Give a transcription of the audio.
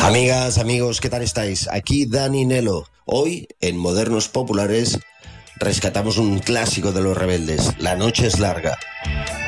Amigas, amigos, ¿qué tal estáis? Aquí Dani Nelo. Hoy, en Modernos Populares, rescatamos un clásico de los rebeldes, La noche es larga.